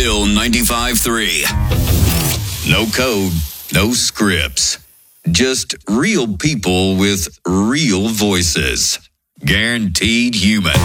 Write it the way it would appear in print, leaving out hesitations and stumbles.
Bill 95.3. No code, no scripts. Just real people with real voices. Guaranteed human.